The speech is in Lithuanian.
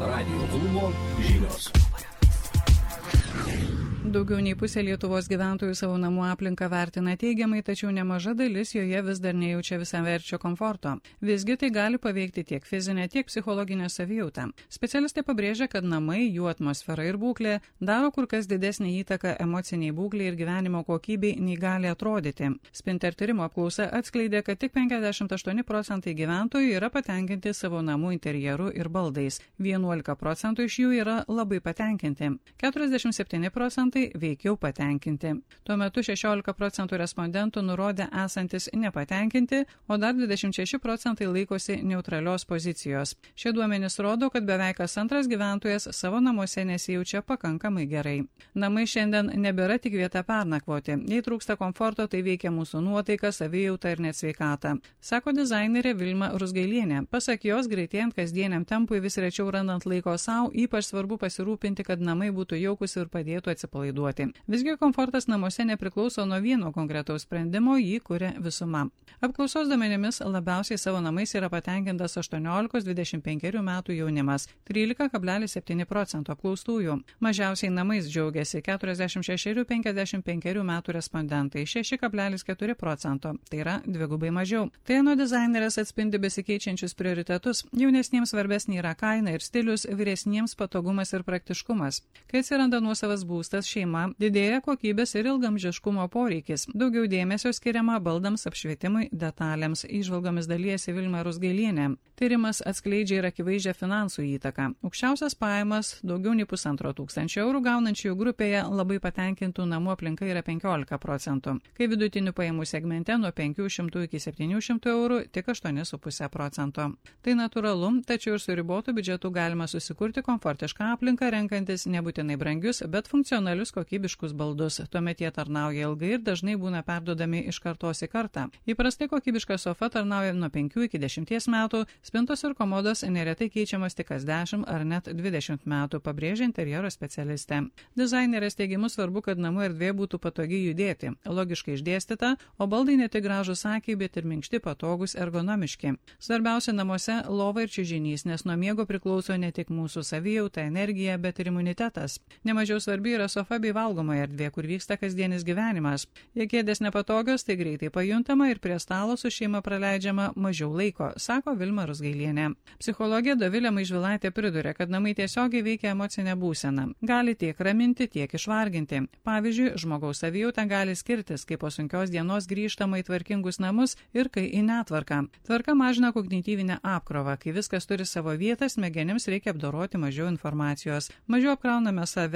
Radio klubo žinios. Daugiau nei pusė Lietuvos gyventojų savo namų aplinką vertina teigiamai, tačiau nemaža dalis joje vis dar nejaučia visaverčio komforto. Visgi tai gali paveikti tiek fizinę, tiek psichologinę savijautą. Specialistai pabrėžia, kad namai, jų atmosfera ir būklė daro kur kas didesnį įtaką emociniai būklei ir gyvenimo kokybei, nei gali atrodyti. Spinter tyrimo apklausa atskleidė, kad tik 58% gyventojų yra patenkinti savo namų interjeru ir baldais. 11% iš jų yra labai patenkinti. 47% veikiau patenkinti. Tuo metu 16% respondentų nurodė esantis nepatenkinti, o dar 26% laikosi neutralios pozicijos. Šie duomenys rodo, kad beveik kas antras gyventojas savo namuose nesijaučia pakankamai gerai. Namai šiandien nebėra tik vieta pernakvoti. Jei trūksta komforto, tai veikia mūsų nuotaiką, savijautą ir net sveikatą, sako dizainerė Vilma Rusgailienė. Pasak jos, greitėjant kasdieniam tempui vis rečiau randant laiko savo, ypač svarbu pasirūpinti, kad namai būtų jaukus ir padėtų atsipalaiduoti. Visgi komfortas namuose nepriklauso nuo vieno konkretaus sprendimo, jį kuria visuma. Apklausos duomenimis labiausiai savo namais yra patenkintas 18-25 metų jaunimas, 13,7% apklaustųjų. Mažiausiai namais džiaugiasi 46-55 metų respondentai, 6,4%, tai yra dvigubai mažiau. Tai nuo dizainerės atspindi besikeičiančius prioritetus. Jaunesniems svarbesnė yra kaina ir stilius, vyresniems patogumas ir praktiškumas. Kai atsiranda nuosavas būstas, šeima, didėja kokybės ir ilgamžiškumo poreikis. Daugiau dėmesio skiriama baldams, apšvietimui, detalėms. Įžvalgomis dalijasi Vilma Rusgailienė. Tyrimas atskleidžia ir akivaizdžią finansų įtaką. Aukščiausias pajamas, daugiau nei 1,5 tūkstančio eurų gaunančių grupėje labai patenkintų namų aplinka yra 15%, kai vidutinių pajamų segmente nuo 500 iki 700 eurų tik 8,5%. Tai natūralu, tačiau ir su ribotu biudžetu galima susikurti komfortišką aplinką, renkantis nebūtinai brangius, bet funkcionalius kokybiškus baldus. Tuomet jie tarnauja ilgai ir dažnai būna perduodami iš kartos į kartą. Įprastai kokybiška sofa tarnauja nuo 5 iki 10 metų, spintos ir komodos neretai keičiamos tik kas 10 ar net 20 metų, pabrėžia interjero specialistė. Dizainerės teigimu svarbu, kad namų erdvė būtų patogiai judėti, logiškai išdėstyta, o baldai ne tik gražūs akiai, bet ir minkšti, patogūs, ergonomiški. Svarbiausia namuose lova ir čiužinys, nes nuo miego priklauso ne tik mūsų savijauta, energija, bet ir imunitetas. Nemažiau svarbi yra sofa bei valgoma erdvė, kur vyksta kasdienis gyvenimas. Jei kėdės nepatogios, tai greitai pajuntama ir prie stalo su šeima praleidžiama mažiau laiko, sako Vilma Rusgailienė. Psichologė Dovilė Maižvilaitė priduria, kad namai tiesiogiai veikia emocinę būseną. Gali tiek raminti, tiek išvarginti. Pavyzdžiui, žmogaus savijauta gali skirtis, kai po sunkios dienos grįžtama į tvarkingus namus ir kai į netvarką. Tvarka mažina kognityvinę apkrovą. Kai viskas turi savo vietą, smegenims reikia apdoroti mažiau informacijos. Mažiau apkrauname save